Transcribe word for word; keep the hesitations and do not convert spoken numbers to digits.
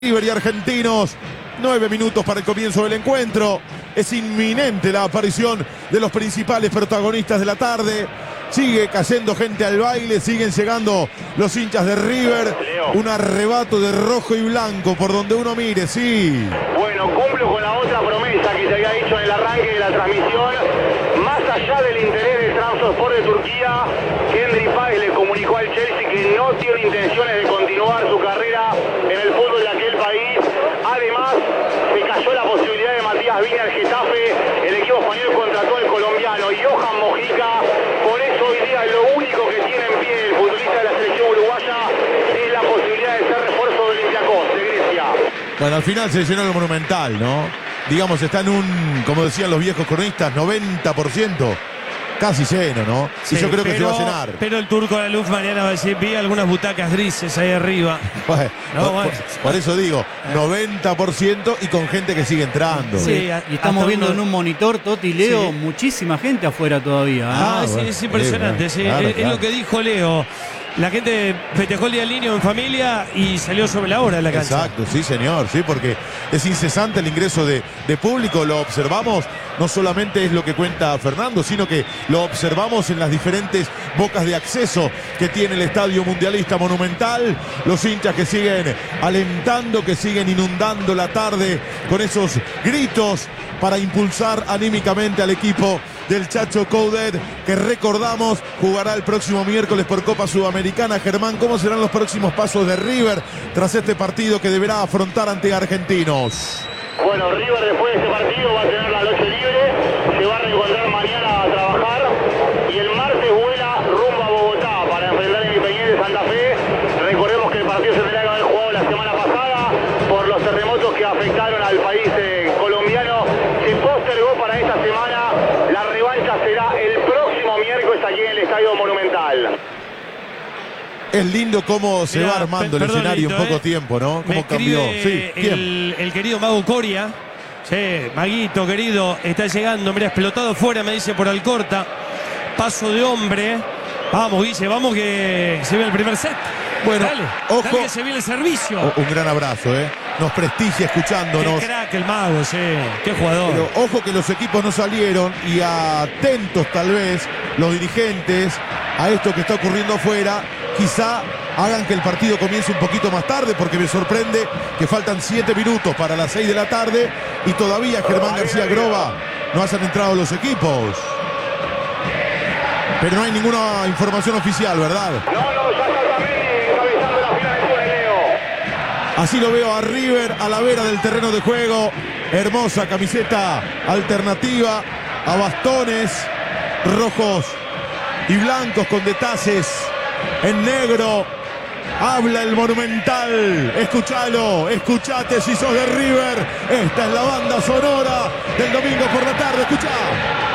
River y Argentinos. Nueve minutos para el comienzo del encuentro. Es inminente la aparición de los principales protagonistas de la tarde. Sigue cayendo gente al baile, siguen llegando los hinchas de River. Un arrebato de rojo y blanco por donde uno mire, sí. Bueno, cumplo con la otra promesa que se había dicho en el arranque de la transmisión. Más allá del interés de Trabzonspor de Turquía, Henry Páez le comunicó al Chelsea que no tiene intenciones de continuar su carrera en el fútbol de aquel país. Además, se cayó la posibilidad de Matías Viña al Getafe. El equipo español contrató al colombiano Johan Mojica. Por eso hoy día lo único que tiene en pie el futbolista de la selección uruguaya es la posibilidad de ser refuerzo de Olympiacos de Grecia. Bueno, al final se llenó el Monumental, ¿no? Digamos, está en un, como decían los viejos cronistas, noventa por ciento. Casi lleno, ¿no? Sí, y yo creo pero, que se va a llenar. Pero el turco de la luz mañana va a decir, vi algunas butacas grises ahí arriba. Bueno, No, por, bueno. por- por eso digo, noventa por ciento y con gente que sigue entrando. Sí, Y estamos hasta viendo uno- en un monitor, Toti y Leo, Sí. muchísima gente afuera todavía. ¿eh? Ah, Ah, sí, bueno. es impresionante. Sí, sí, claro, es, es claro. lo que dijo Leo. La gente festejó el día del niño en familia y salió sobre la hora de la cancha. Exacto, sí señor, sí, porque es incesante el ingreso de, de público, lo observamos, no solamente es lo que cuenta Fernando, sino que lo observamos en las diferentes bocas de acceso que tiene el Estadio Mundialista Monumental, los hinchas que siguen alentando, que siguen inundando la tarde con esos gritos para impulsar anímicamente al equipo del Chacho Coudet, que recordamos jugará el próximo miércoles por Copa Sudamericana. Germán, ¿cómo serán los próximos pasos de River tras este partido que deberá afrontar ante Argentinos? Bueno, River después de este partido va a tener la noche libre, se va a reencontrar mañana a trabajar y el martes vuela rumbo a Bogotá para enfrentar a Independiente Santa Fe. Recordemos que el partido se tendría que haber jugado la semana pasada por los terremotos que afectaron al país eh, colombiano. Se postergó para esta semana. La revancha será el próximo miércoles aquí en el Estadio Monumental. Es lindo cómo se Mirá, va armando per- el escenario en perdón, poco eh. tiempo, ¿no? Me ¿Cómo cambió? escribe Sí, ¿quién? el, el querido Mago Coria. Sí, Maguito, querido, está llegando. Mira, explotado fuera, me dice por Alcorta. Paso de hombre. Vamos, Guille, vamos que se ve el primer set. Bueno, dale, ojo. dale que se viene el servicio. Oh, un gran abrazo, ¿eh? Nos prestigia escuchándonos. Qué crack el Mago, sí. Qué jugador. Pero ojo que los equipos no salieron y atentos tal vez los dirigentes a esto que está ocurriendo afuera, quizá hagan que el partido comience un poquito más tarde, porque me sorprende que faltan siete minutos para las seis de la tarde y todavía Germán García Groba no hayan entrado los equipos. Pero no hay ninguna información oficial, ¿verdad? No, no, ya está también encabezando la final del túnel, Leo. Así lo veo a River a la vera del terreno de juego. Hermosa camiseta alternativa a bastones rojos y blancos con detalles en negro. Habla el Monumental. Escúchalo, escuchate si sos de River. Esta es la banda sonora del domingo por la tarde. Escuchá.